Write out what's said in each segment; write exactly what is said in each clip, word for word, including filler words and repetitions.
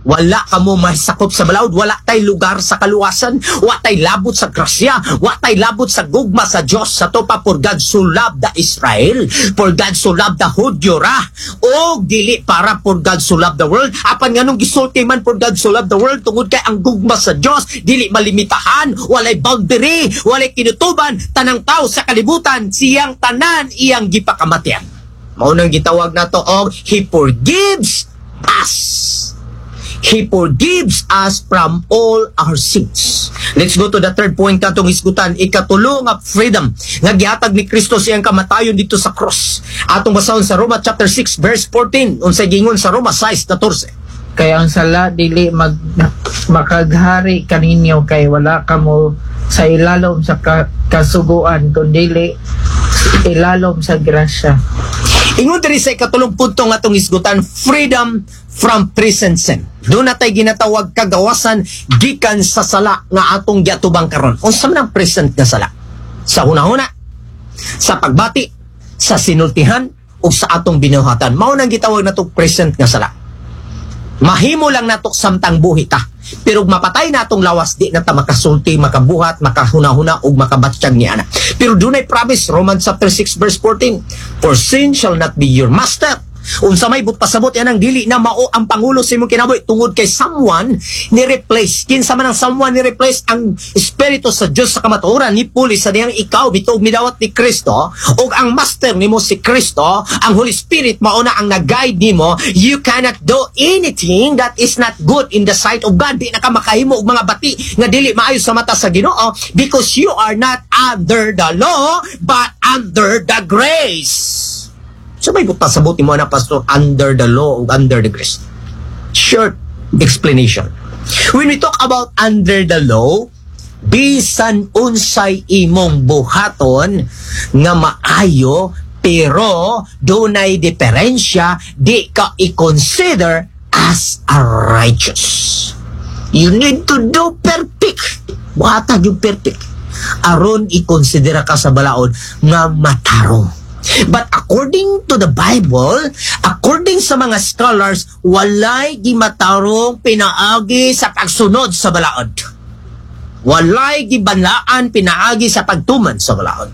wala ka mo masakop sa balaod, wala tay lugar sa kaluwasan, wala tay labot sa grasya, wala tay labot sa gugma sa Dios. Sa to pa, for God so loved the Israel, for God so loved the Hudyora, o dili para for God so loved the world. Apan nga nung gisulti man for God so loved the world, tungod kay ang gugma sa Dios dili malimitahan, walay boundary, walay kinutuban, tanang tao sa kalibutan siyang tanan iyang gipakamatyan. Mao nang gitawag nato og He forgives us. He forgives us from all our sins. Let's go to the third point katong isgutan, ikatulo nga freedom nga gihatag ni Kristo siyang kamatayon dito sa cross. Atong basahon sa Roma chapter six verse fourteen, unsay gingon sa Roma six fourteen. Kaya ang sala dili mag makaghari kaninyo kay wala kamo sa ilalom sa ka, kasuguan kundi ilalom sa grasya. Ingon diri sa ikatulong punto nga atong isgutan, freedom from present sin. Doon natay ginatawag kagawasan gikan sa sala nga atong giatubang karon. Unsa man ang present nga sala? Sa hunahuna, sa pagbati, sa sinultihan o sa atong binuhatan. Mao nang gitawag natong present nga sala. Mahimo lang natok samtang buhi ta. Pero mapatay na atong lawas, di na ta makasulti, makabuhat, makahuna-huna o makabatsyag ni ana. Pero dunay promise, Romans chapter six verse fourteen, for sin shall not be your master. Unsa may but pasabot yan ang dili na mao ang pangulo sa imong kinabuhi tungod kay someone ni replace. Kinsa man ang someone ni replace ang espiritu sa Dios sa kamatuoran ni puli sa diyang ikaw bitog midawat ni Kristo, ug ang master nimo si Kristo, ang Holy Spirit mao na ang nag-guide nimo. You cannot do anything that is not good in the sight of God. Di na ka makahimo og mga bati nga dili maayo sa mata sa Ginoo, because you are not under the law but under the grace. So may buta sa buti mo na, Pastor, under the law o under the grace? Short explanation. When we talk about under the law, bisan unsay imong buhaton nga maayo, pero dunay diferensya, di ka i-consider as a righteous. You need to do perfect. Buhatag yung perfect. Aron i-consider ka sa balaod nga matarong. But according to the Bible, according sa mga scholars, walay gimatarong pinaagi sa pagsunod sa balaod. Walay gibanlaan pinaagi sa pagtuman sa balaod.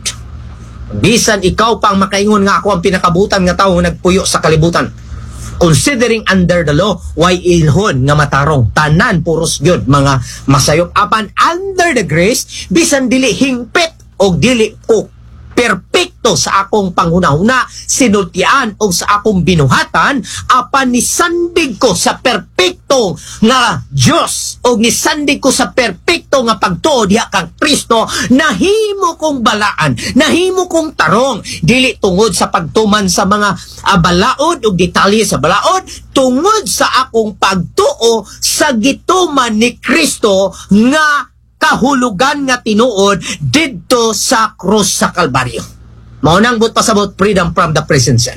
Bisan ikaw pang makaingon nga ako ang pinakabutan nga tao nagpuyo sa kalibutan. Considering under the law, why ilhon nga matarong? Tanan puros gyud mga masayop. Apan under the grace, bisan dili hingpit o dili ko perpekto sa akong panghunahuna, sinultian o sa akong binuhatan, apan nisandig ko sa perpekto nga Diyos o nisandig ko sa perpekto nga pagtuo diha kang Kristo, nahimo kong balaan, nahimo kong tarong, dili tungod sa pagtuman sa mga uh, balaod o detalye sa balaod, tungod sa akong pagtuo sa gituman ni Kristo nga kahulugan nga tinuod didto sa krus sa Kalbaryo. Mao nang but pasabot freedom from the present sin.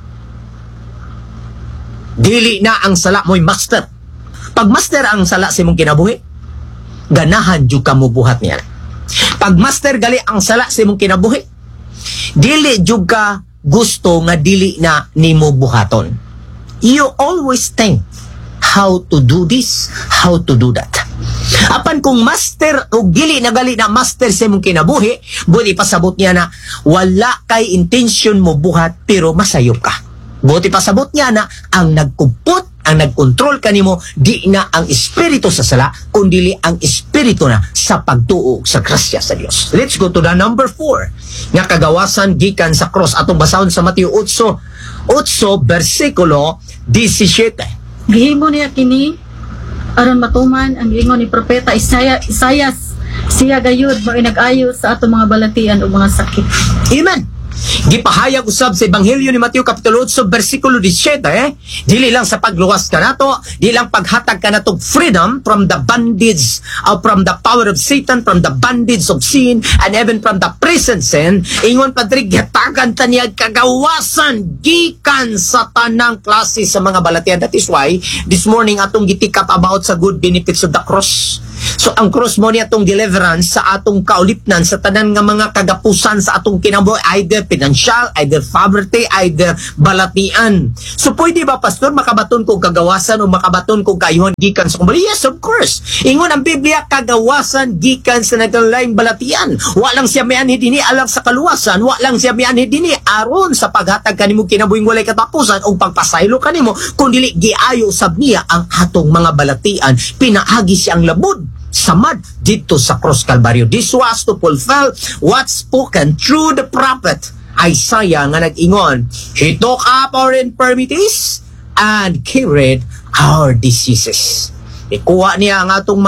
Dili na ang sala mo'y master. Pag master ang sala sa imong kinabuhi, ganahan jud ka mo buhat niya. Pag master gali ang sala sa imong kinabuhi, dili jud ka gusto nga dili na nimo buhaton. You always think how to do this, how to do that. Apan kung master o dili na gali na master sa imong kinabuhi, buti pasabot niya na wala kay intention mo buhat pero masayop ka. Buti pasabot niya na ang nagkumput, ang nagkontrol kanimo di na ang espiritu sa sala, kundi ang espiritu na sa pagtuo sa grasya sa Dios. Let's go to the number four. Nga kagawasan gikan sa cross, atong basahon sa Mateo eight, eight versikulo seventeen. Gihimo niya kini aron matuman ang giingon ni propeta Isaiah, Isaias, siya gayud mo nag-ayo sa atong mga balatian o mga sakit. Amen. Gipahayag usab sa Ebanghelyo ni Mateo kapitulo eight versikulo seventeen, eh? Dili lang sa pagluwas ka nato, di lang paghatag ka natong freedom from the bondage or from the power of Satan, from the bondage of sin, and even from the present sin. Ingon padrig hatagan ta niya kagawasan gikan sa tanang klase sa mga balatian. That is why this morning atong gitikap about sa good benefits of the cross. So ang cross mo niya atong deliverance sa atong kaulipnan sa tanan nga mga kagapusan sa atong kinabuhi, either financial, either poverty, either balatian. So pwede ba, pastor, makabaton kong kagawasan o makabaton kong kayuhan gikan sa kumbali? Yes, of course. Ingon ang Biblia, kagawasan gikan sa nagkalaing balatian. Walang siya may anhi dini alang sa kaluwasan, walang siya may anhi dini aron sa paghatag kanimo kinabuhing walay katapusan o pagpasaylo kanimo, kundi giayo sab niya ang atong mga balatian. Pinaagi siyang labod samad dito sa cross Calvario. This was to fulfill what's spoken through the prophet Isaiah nga nag-ingon, He took up our infirmities and carried our diseases. Ikuha niya ang atong